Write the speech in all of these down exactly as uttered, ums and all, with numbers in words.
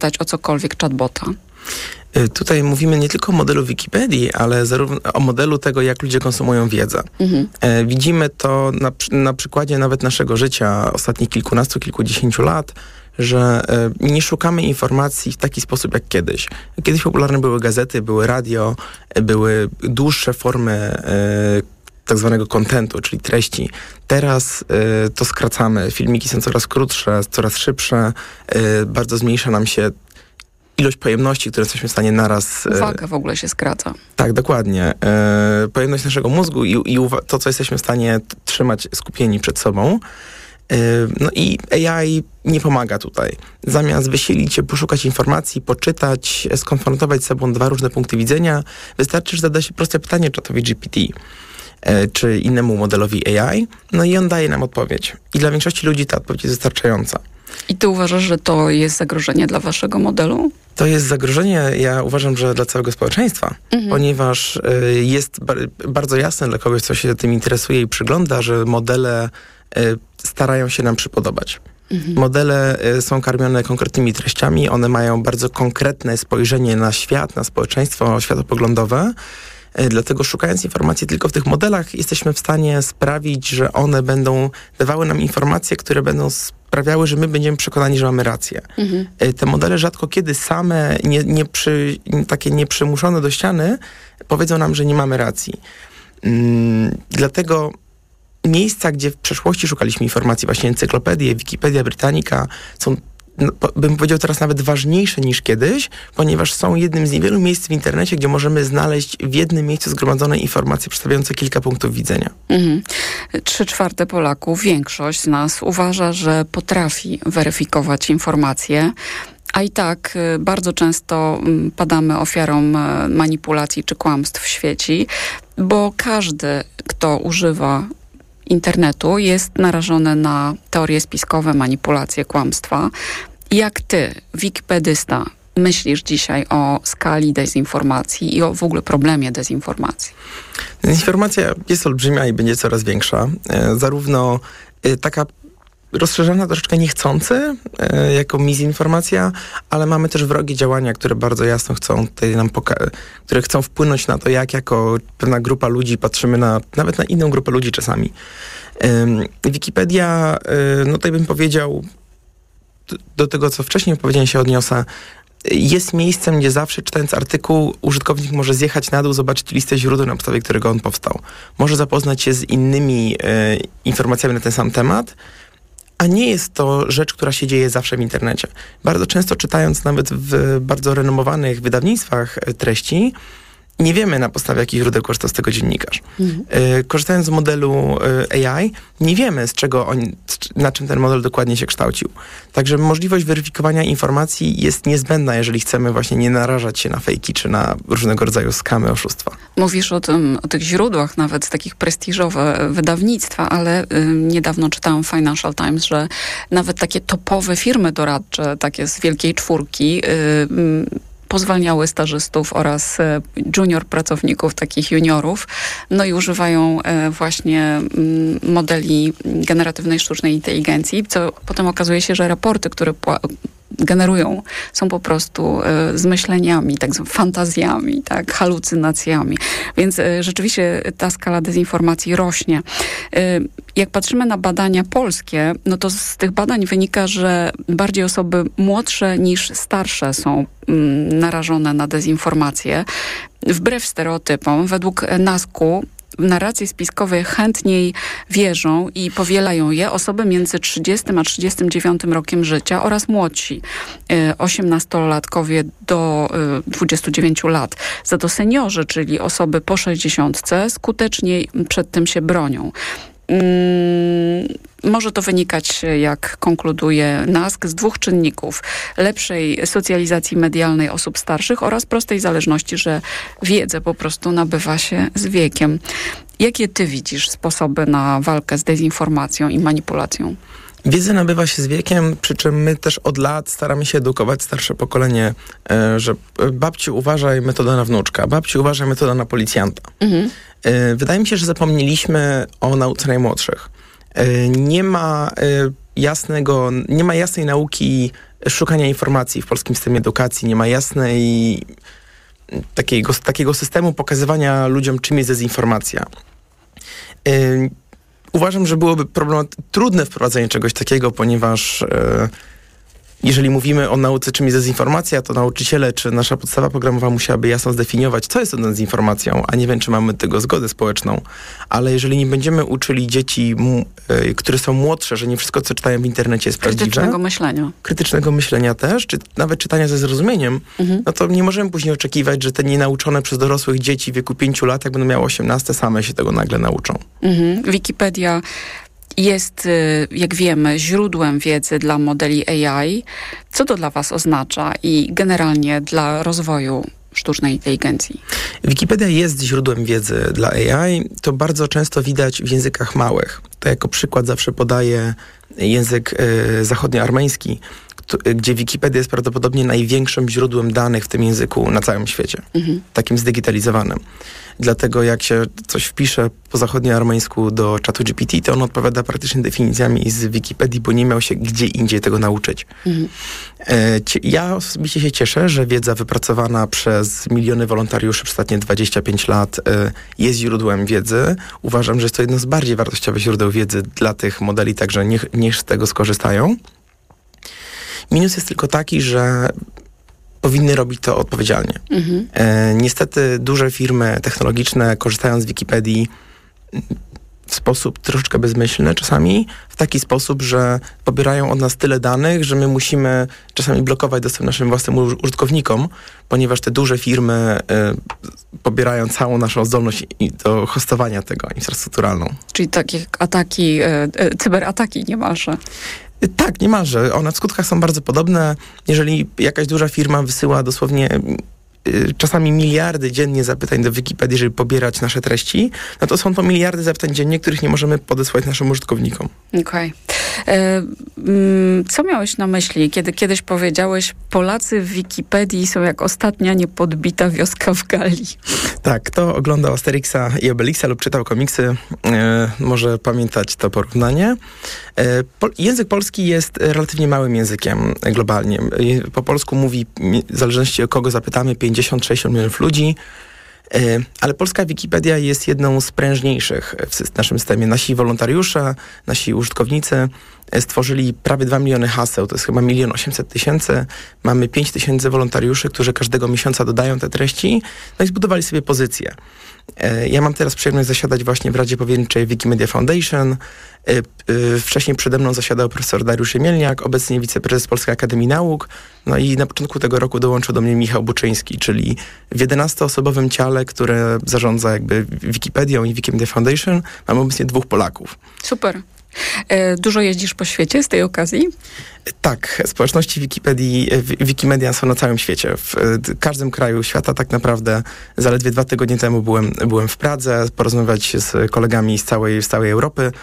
zapytać o cokolwiek chatbota? Tutaj mówimy nie tylko o modelu Wikipedii, ale zarówno o modelu tego, jak ludzie konsumują wiedzę. Mhm. Widzimy to na, na przykładzie nawet naszego życia ostatnich kilkunastu, kilkudziesięciu lat, że nie szukamy informacji w taki sposób jak kiedyś. Kiedyś popularne były gazety, były radio, były dłuższe formy tak zwanego kontentu, czyli treści. Teraz y, to skracamy. Filmiki są coraz krótsze, coraz szybsze. Y, bardzo zmniejsza nam się ilość pojemności, które jesteśmy w stanie naraz... Uwaga w ogóle się skraca. Tak, dokładnie. Y, pojemność naszego mózgu i, i uwa- to, co jesteśmy w stanie t- trzymać skupieni przed sobą. Y, no i A I nie pomaga tutaj. Zamiast wysilić się, poszukać informacji, poczytać, skonfrontować z sobą dwa różne punkty widzenia, wystarczy, że zada się proste pytanie czatowi G P T czy innemu modelowi A I, no i on daje nam odpowiedź. I dla większości ludzi ta odpowiedź jest wystarczająca. I ty uważasz, że to jest zagrożenie dla waszego modelu? To jest zagrożenie, ja uważam, że dla całego społeczeństwa, mhm. ponieważ y, jest bar- bardzo jasne dla kogoś, kto się tym interesuje i przygląda, że modele y, starają się nam przypodobać. Mhm. Modele y, są karmione konkretnymi treściami, one mają bardzo konkretne spojrzenie na świat, na społeczeństwo światopoglądowe. Dlatego szukając informacji tylko w tych modelach, jesteśmy w stanie sprawić, że one będą dawały nam informacje, które będą sprawiały, że my będziemy przekonani, że mamy rację. Mhm. Te modele rzadko kiedy same, nie, nie przy, takie nieprzymuszone do ściany, powiedzą nam, że nie mamy racji. Hmm, dlatego miejsca, gdzie w przeszłości szukaliśmy informacji, właśnie encyklopedie, Wikipedia Britannica, są, no, bym powiedział, teraz nawet ważniejsze niż kiedyś, ponieważ są jednym z niewielu miejsc w internecie, gdzie możemy znaleźć w jednym miejscu zgromadzone informacje przedstawiające kilka punktów widzenia. Mhm. Trzy czwarte Polaków, większość z nas uważa, że potrafi weryfikować informacje, a i tak bardzo często padamy ofiarą manipulacji czy kłamstw w sieci, bo każdy, kto używa internetu, jest narażony na teorie spiskowe, manipulacje, kłamstwa. Jak ty, wikipedysta, myślisz dzisiaj o skali dezinformacji i o w ogóle problemie dezinformacji? Dezinformacja jest olbrzymia i będzie coraz większa. E, zarówno e, taka rozszerzona troszeczkę niechcący, e, jako mizinformacja, ale mamy też wrogie działania, które bardzo jasno chcą tutaj nam poka- które chcą wpłynąć na to, jak jako pewna grupa ludzi patrzymy na, nawet na inną grupę ludzi czasami. E, Wikipedia, e, no tutaj bym powiedział, do, do tego, co wcześniej powiedziałem, się odniosę, jest miejscem, gdzie zawsze czytając artykuł użytkownik może zjechać na dół, zobaczyć listę źródeł, na podstawie którego on powstał. Może zapoznać się z innymi e, informacjami na ten sam temat, a nie jest to rzecz, która się dzieje zawsze w internecie. Bardzo często czytając nawet w bardzo renomowanych wydawnictwach treści, nie wiemy, na podstawie jakich źródeł korzystał z tego dziennikarz. Mhm. Y, korzystając z modelu y, A I, nie wiemy, z czego on, na czym ten model dokładnie się kształcił. Także możliwość weryfikowania informacji jest niezbędna, jeżeli chcemy właśnie nie narażać się na fejki, czy na różnego rodzaju skamy, oszustwa. Mówisz o tym, o tych źródłach, nawet takich prestiżowe wydawnictwa, ale y, niedawno czytałam w Financial Times, że nawet takie topowe firmy doradcze, takie z wielkiej czwórki, y, y, pozwalniały stażystów oraz junior pracowników, takich juniorów, no i używają właśnie modeli generatywnej sztucznej inteligencji, co potem okazuje się, że raporty, które generują, są po prostu y, zmyśleniami, tak zwanymi fantazjami, tak, halucynacjami. Więc y, rzeczywiście ta skala dezinformacji rośnie. Y, jak patrzymy na badania polskie, no to z tych badań wynika, że bardziej osoby młodsze niż starsze są y, narażone na dezinformację. Wbrew stereotypom, według nasku w narracje spiskowe chętniej wierzą i powielają je osoby między trzydziestym a trzydziestym dziewiątym rokiem życia oraz młodsi, osiemnastolatkowie do dwudziestu dziewięciu lat. Za to seniorzy, czyli osoby po sześćdziesiątce, skuteczniej przed tym się bronią. Hmm, może to wynikać, jak konkluduje nask, z dwóch czynników. Lepszej socjalizacji medialnej osób starszych oraz prostej zależności, że wiedzę po prostu nabywa się z wiekiem. Jakie ty widzisz sposoby na walkę z dezinformacją i manipulacją? Wiedzę nabywa się z wiekiem, przy czym my też od lat staramy się edukować starsze pokolenie, że babciu, uważaj, metoda na wnuczka, babciu, uważaj, metoda na policjanta. Mhm. Wydaje mi się, że zapomnieliśmy o nauce najmłodszych. Nie ma jasnego, nie ma jasnej nauki szukania informacji w polskim systemie edukacji, nie ma jasnej takiego, takiego systemu pokazywania ludziom, czym jest dezinformacja. Yy, uważam, że byłoby problemat- trudne wprowadzenie czegoś takiego, ponieważ yy, jeżeli mówimy o nauce, czym jest dezinformacja, to nauczyciele czy nasza podstawa programowa musiałaby jasno zdefiniować, co jest to dezinformacją, a nie wiem, czy mamy tego zgodę społeczną. Ale jeżeli nie będziemy uczyli dzieci, m, y, które są młodsze, że nie wszystko, co czytają w internecie jest prawdziwe. Krytycznego myślenia. Krytycznego myślenia też, czy nawet czytania ze zrozumieniem, mhm. no to nie możemy później oczekiwać, że te nienauczone przez dorosłych dzieci w wieku pięciu lat, jak będą miały osiemnaście, same się tego nagle nauczą. Mhm. Wikipedia jest, jak wiemy, źródłem wiedzy dla modeli A I. Co to dla was oznacza i generalnie dla rozwoju sztucznej inteligencji? Wikipedia jest źródłem wiedzy dla A I. To bardzo często widać w językach małych. To jako przykład zawsze podaję język y, zachodnioarmeński, gdzie Wikipedia jest prawdopodobnie największym źródłem danych w tym języku na całym świecie. Mhm. Takim zdigitalizowanym. Dlatego jak się coś wpisze po zachodnioarmeńsku do czatu G P T, to on odpowiada praktycznie definicjami z Wikipedii, bo nie miał się gdzie indziej tego nauczyć. Mhm. E, ja osobiście się cieszę, że wiedza wypracowana przez miliony wolontariuszy przez ostatnie dwadzieścia pięć lat e, jest źródłem wiedzy. Uważam, że jest to jedno z bardziej wartościowych źródeł wiedzy dla tych modeli, także niech, niech z tego skorzystają. Minus jest tylko taki, że powinny robić to odpowiedzialnie. Mhm. E, niestety duże firmy technologiczne korzystają z Wikipedii w sposób troszeczkę bezmyślny czasami, w taki sposób, że pobierają od nas tyle danych, że my musimy czasami blokować dostęp naszym własnym użytkownikom, ponieważ te duże firmy e, pobierają całą naszą zdolność do hostowania tego, infrastrukturalną. Czyli takie ataki, e, e, cyberataki niemalże. Tak, niemalże. One w skutkach są bardzo podobne. Jeżeli jakaś duża firma wysyła dosłownie y, czasami miliardy dziennie zapytań do Wikipedii, żeby pobierać nasze treści, no to są to miliardy zapytań dziennie, których nie możemy podesłać naszym użytkownikom. Okej. Okay. Co miałeś na myśli, kiedy kiedyś powiedziałeś, Polacy w Wikipedii są jak ostatnia niepodbita wioska w Galii? Tak, kto oglądał Asterixa i Obelixa lub czytał komiksy, e, może pamiętać to porównanie. E, po, język polski jest relatywnie małym językiem globalnie. E, po polsku mówi, w zależności od kogo zapytamy, pięćdziesiąt sześćdziesiąt milionów ludzi. Ale polska Wikipedia jest jedną z prężniejszych w naszym systemie. Nasi wolontariusze, nasi użytkownicy stworzyli prawie dwa miliony haseł, to jest chyba milion osiemset tysięcy. Mamy pięć tysięcy wolontariuszy, którzy każdego miesiąca dodają te treści, no i zbudowali sobie pozycję. Ja mam teraz przyjemność zasiadać właśnie w Radzie Powierniczej Wikimedia Foundation. Wcześniej przede mną zasiadał profesor Dariusz Jemielniak, obecnie wiceprezes Polskiej Akademii Nauk. No i na początku tego roku dołączył do mnie Michał Buczyński, czyli w jedenastoosobowym ciale, które zarządza jakby Wikipedią i Wikimedia Foundation, mamy obecnie dwóch Polaków. Super. Dużo jeździsz po świecie z tej okazji? Tak, społeczności Wikipedii, Wikimedia są na całym świecie. W każdym kraju świata tak naprawdę. Zaledwie dwa tygodnie temu byłem, byłem w Pradze, porozmawiać z kolegami z całej, z całej Europy.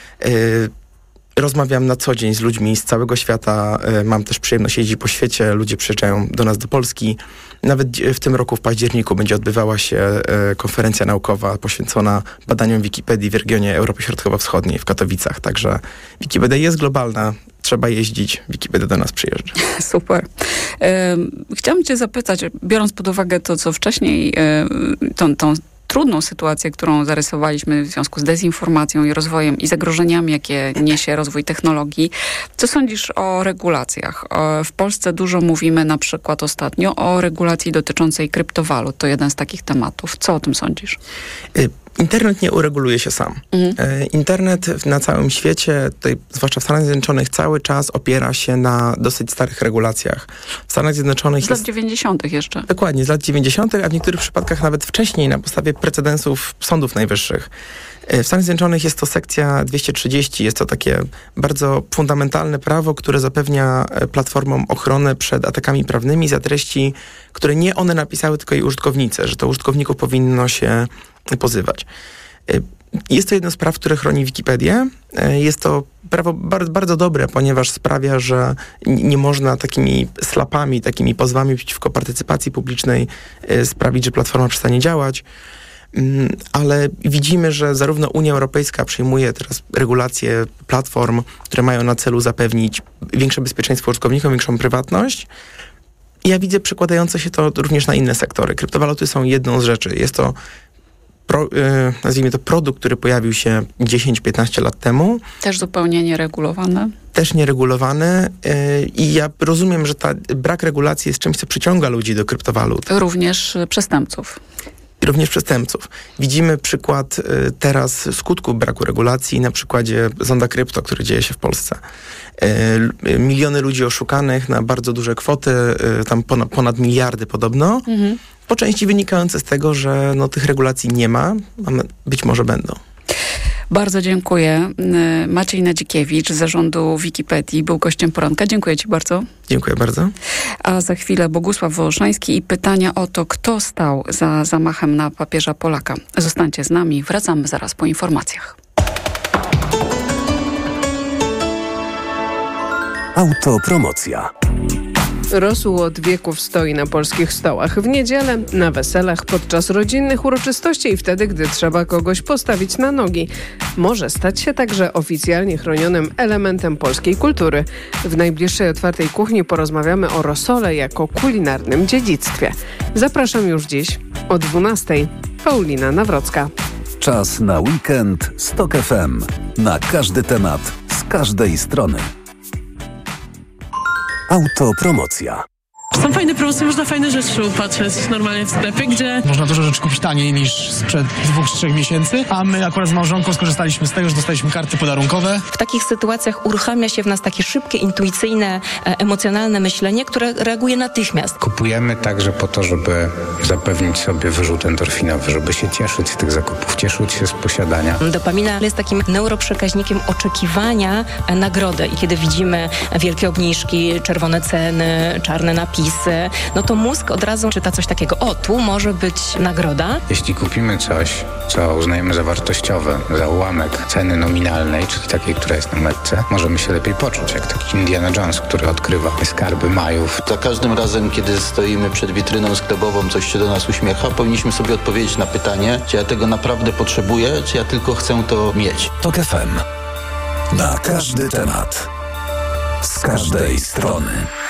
Rozmawiam na co dzień z ludźmi z całego świata. Mam też przyjemność jeździć po świecie. Ludzie przyjeżdżają do nas do Polski. Nawet w tym roku w październiku będzie odbywała się konferencja naukowa poświęcona badaniom Wikipedii w regionie Europy Środkowo-Wschodniej w Katowicach. Także Wikipedia jest globalna. Trzeba jeździć. Wikipedia do nas przyjeżdża. Super. Chciałam cię zapytać, biorąc pod uwagę to, co wcześniej, tą, tą trudną sytuację, którą zarysowaliśmy w związku z dezinformacją i rozwojem i zagrożeniami, jakie niesie rozwój technologii. Co sądzisz o regulacjach? W Polsce dużo mówimy na przykład ostatnio o regulacji dotyczącej kryptowalut. To jeden z takich tematów. Co o tym sądzisz? Internet nie ureguluje się sam. Mhm. Internet na całym świecie, tutaj, zwłaszcza w Stanach Zjednoczonych, cały czas opiera się na dosyć starych regulacjach. W Stanach Zjednoczonych... Z lat dziewięćdziesiątych jeszcze. Dokładnie, z lat dziewięćdziesiątych, a w niektórych przypadkach nawet wcześniej na podstawie precedensów sądów najwyższych. W Stanach Zjednoczonych jest to sekcja dwieście trzydzieści. Jest to takie bardzo fundamentalne prawo, które zapewnia platformom ochronę przed atakami prawnymi za treści, które nie one napisały, tylko jej użytkownicy, że to użytkowników powinno się pozywać. Jest to jedno z praw, które chroni Wikipedię. Jest to prawo bardzo, bardzo dobre, ponieważ sprawia, że nie można takimi slapami, takimi pozwami przeciwko partycypacji publicznej sprawić, że platforma przestanie działać. ale widzimy, że zarówno Unia Europejska przyjmuje teraz regulacje platform, które mają na celu zapewnić większe bezpieczeństwo użytkownikom, większą prywatność. Ja widzę przekładające się to również na inne sektory. Kryptowaluty są jedną z rzeczy. Jest to Pro, nazwijmy to produkt, który pojawił się dziesięć piętnaście lat temu. Też zupełnie nieregulowany. Też nieregulowany i ja rozumiem, że ta brak regulacji jest czymś, co przyciąga ludzi do kryptowalut. Również przestępców. Również przestępców. Widzimy przykład teraz skutków braku regulacji na przykładzie Zonda Krypto, który dzieje się w Polsce. Miliony ludzi oszukanych na bardzo duże kwoty, tam ponad, ponad miliardy podobno. Mhm. Po części wynikające z tego, że no, tych regulacji nie ma, a być może będą. Bardzo dziękuję. Maciej Nadzikiewicz z zarządu Wikipedii był gościem poranka. Dziękuję ci bardzo. Dziękuję bardzo. A za chwilę Bogusław Wołoszański i pytania o to, kto stał za zamachem na papieża Polaka. Zostańcie z nami, wracamy zaraz po informacjach. Autopromocja. Rosół od wieków stoi na polskich stołach. W niedzielę, na weselach, podczas rodzinnych uroczystości i wtedy, gdy trzeba kogoś postawić na nogi. Może stać się także oficjalnie chronionym elementem polskiej kultury. W najbliższej Otwartej Kuchni porozmawiamy o rosole jako kulinarnym dziedzictwie. Zapraszam już dziś o dwunastej. Paulina Nawrocka. Czas na weekend z Tok F M. Na każdy temat, z każdej strony. Autopromocja. Są fajne promocje, można fajne rzeczy patrzeć normalnie w sklepie, gdzie... Można dużo rzeczy kupić taniej niż sprzed dwóch, trzech miesięcy, a my akurat z małżonką skorzystaliśmy z tego, że dostaliśmy karty podarunkowe. W takich sytuacjach uruchamia się w nas takie szybkie, intuicyjne, emocjonalne myślenie, które reaguje natychmiast. Kupujemy także po to, żeby zapewnić sobie wyrzut endorfinowy, żeby się cieszyć z tych zakupów, cieszyć się z posiadania. Dopamina jest takim neuroprzekaźnikiem oczekiwania nagrody i kiedy widzimy wielkie obniżki, czerwone ceny, czarne napisy, no to mózg od razu czyta coś takiego. O, tu może być nagroda. Jeśli kupimy coś, co uznajemy za wartościowe, za ułamek ceny nominalnej, czyli takiej, która jest na metce, możemy się lepiej poczuć, jak taki Indiana Jones, który odkrywa skarby Majów. Za każdym razem, kiedy stoimy przed witryną sklepową, coś się do nas uśmiecha, powinniśmy sobie odpowiedzieć na pytanie, czy ja tego naprawdę potrzebuję, czy ja tylko chcę to mieć. Tok F M. Na każdy temat. Z każdej strony.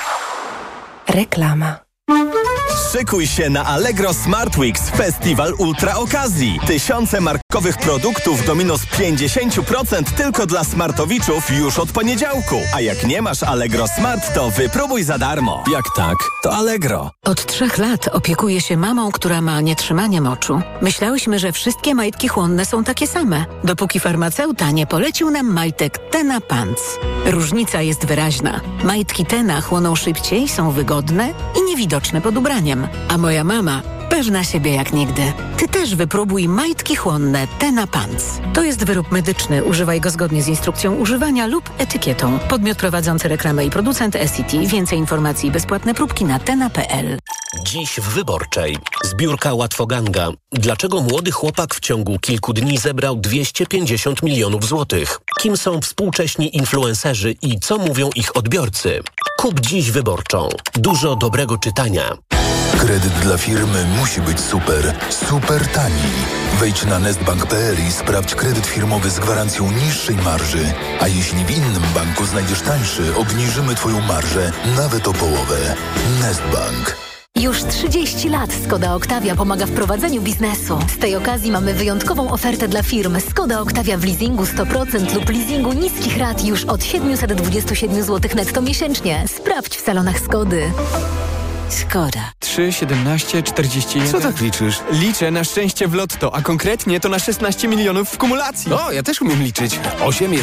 Reklama. Szykuj się na Allegro Smart Weeks, festiwal ultra okazji. Tysiące markowych produktów do minus pięćdziesiąt procent tylko dla smartowiczów już od poniedziałku. A jak nie masz Allegro Smart, to wypróbuj za darmo. Jak tak, to Allegro. Od trzech lat opiekuję się mamą, która ma nietrzymanie moczu. Myślałyśmy, że wszystkie majtki chłonne są takie same, dopóki farmaceuta nie polecił nam majtek Tena Pants. Różnica jest wyraźna. Majtki Tena chłoną szybciej, są wygodne i niewidoczne pod ubraniem. A moja mama pewna siebie jak nigdy. Ty też wypróbuj majtki chłonne Tena Pants. To jest wyrób medyczny. Używaj go zgodnie z instrukcją używania lub etykietą. Podmiot prowadzący reklamę i producent S C T. Więcej informacji i bezpłatne próbki na tena kropka p l. Dziś w Wyborczej. Zbiórka Łatwoganga. Dlaczego młody chłopak w ciągu kilku dni zebrał dwieście pięćdziesiąt milionów złotych? Kim są współcześni influencerzy i co mówią ich odbiorcy? Kup dziś Wyborczą. Dużo dobrego czytania. Kredyt dla firmy musi być super, super tani. Wejdź na nestbank kropka p l i sprawdź kredyt firmowy z gwarancją niższej marży. A jeśli w innym banku znajdziesz tańszy, obniżymy Twoją marżę nawet o połowę. Nestbank. Już trzydzieści lat Skoda Octavia pomaga w prowadzeniu biznesu. Z tej okazji mamy wyjątkową ofertę dla firm. Skoda Octavia w leasingu sto procent lub leasingu niskich rat już od siedemset dwadzieścia siedem złotych netto miesięcznie. Sprawdź w salonach Skody. Skoda. trzy, siedemnaście, czterdzieści jeden. Co tak liczysz? Liczę na szczęście w lotto, a konkretnie to na szesnaście milionów w kumulacji. O, ja też umiem liczyć. osiem,